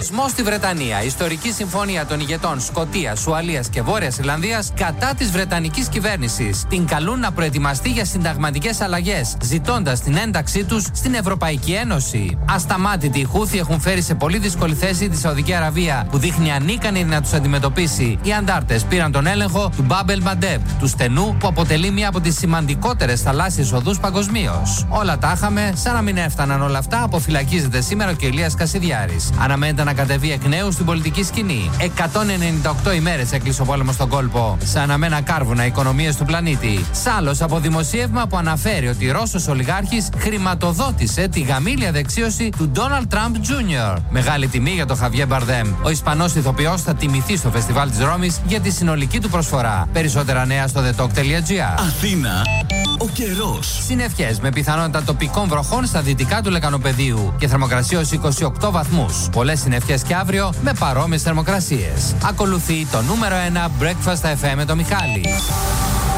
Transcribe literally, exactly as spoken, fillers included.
Σεισμό στη Βρετανία. Ιστορική συμφωνία των ηγετών Σκωτίας, Ουαλίας και Βόρειας Ιρλανδίας κατά της Βρετανικής κυβέρνησης. Την καλούν να προετοιμαστεί για συνταγματικές αλλαγές, ζητώντας την ένταξή τους στην Ευρωπαϊκή Ένωση. Ασταμάτητοι οι Χούθι έχουν φέρει σε πολύ δύσκολη θέση τη Σαουδική Αραβία, που δείχνει ανίκανη να τους αντιμετωπίσει. Οι αντάρτες πήραν τον έλεγχο του Μπάμπελ Μαντέπ, του στενού που αποτελεί μία από τις σημαντικότερες θαλάσσιες οδούς παγκοσμίως. Όλα τα είχαμε, σαν να μην έφταναν όλα αυτά, αποφυλακίζεται σήμερα και ο Ηλίας Κασιδιάρης. Αναμένεται να κατεβεί εκ νέου στην πολιτική σκηνή. εκατόν ενενήντα οκτώ ημέρες έκλεισε ο πόλεμος στον κόλπο. Σαν να μένα κάρβουνα οι οικονομίες του πλανήτη. Σάλος από δημοσίευμα που αναφέρει ότι ο Ρώσος ολιγάρχης χρηματοδότησε τη γαμήλια δεξίωση του Ντόναλντ Τραμπ Τζούνιορ. Μεγάλη τιμή για τον Χαβιέ Μπαρδέμ. Ο Ισπανός ηθοποιός θα τιμηθεί στο φεστιβάλ της Ρώμης για τη συνολική του προσφορά. Περισσότερα νέα στο the talk τελεία gr. Αθήνα, ο καιρός. Συννεφιές με πιθανότητα τοπικών βροχών στα δυτικά του Λεκανοπεδίου και θερμοκρασία ως είκοσι οκτώ βαθμούς. Πολλές συννεφιές και αύριο με παρόμοιες θερμοκρασίες. Ακολουθεί το νούμερο ένα Breakfast εφ εμ με το Μιχάλη.